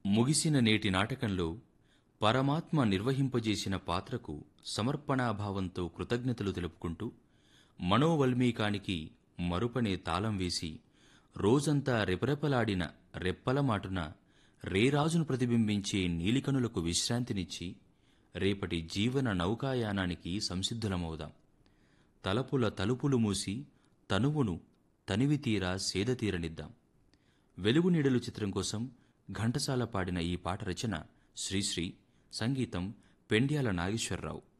ముగిసిన నేటి నాటకంలో పరమాత్మ నిర్వహింపజేసిన పాత్రకు సమర్పణాభావంతో కృతజ్ఞతలు తెలుపుకుంటూ మనోవల్మీకానికి మరుపనే తాళం వేసి రోజంతా రెపరెపలాడిన రెప్పల మాటున రేరాజును ప్రతిబింబించే నీలికనులకు విశ్రాంతినిచ్చి రేపటి జీవన నౌకాయానానికి సంసిద్ధులమవుదాం. తలపుల తలుపులు మూసి తనువును తనివితీరా సేదతీరనిద్దాం. వెలుగు నీడలు చిత్రం కోసం ఘంటసాల పాడిన ఈ పాట రచన శ్రీశ్రీ, సంగీతం పెండ్యాల నాగేశ్వరరావు.